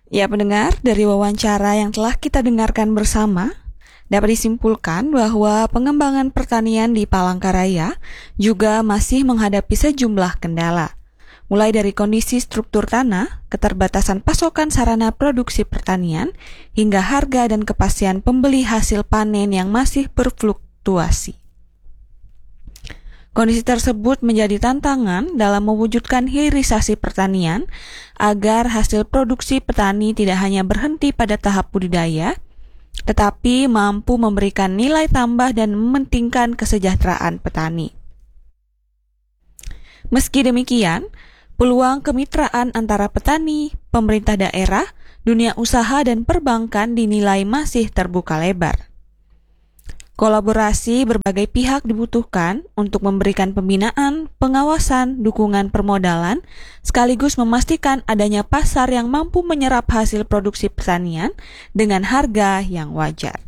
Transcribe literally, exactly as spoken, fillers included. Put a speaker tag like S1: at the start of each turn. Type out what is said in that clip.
S1: Ya pendengar, dari wawancara yang telah kita dengarkan bersama, dapat disimpulkan bahwa pengembangan pertanian di Palangkaraya juga masih menghadapi sejumlah kendala, mulai dari kondisi struktur tanah, keterbatasan pasokan sarana produksi pertanian, hingga harga dan kepastian pembeli hasil panen yang masih berfluktuasi. Kondisi tersebut menjadi tantangan dalam mewujudkan hilirisasi pertanian agar hasil produksi petani tidak hanya berhenti pada tahap budidaya, tetapi mampu memberikan nilai tambah dan mementingkan kesejahteraan petani. Meski demikian, peluang kemitraan antara petani, pemerintah daerah, dunia usaha, dan perbankan dinilai masih terbuka lebar. Kolaborasi berbagai pihak dibutuhkan untuk memberikan pembinaan, pengawasan, dukungan permodalan, sekaligus memastikan adanya pasar yang mampu menyerap hasil produksi pertanian dengan harga yang wajar.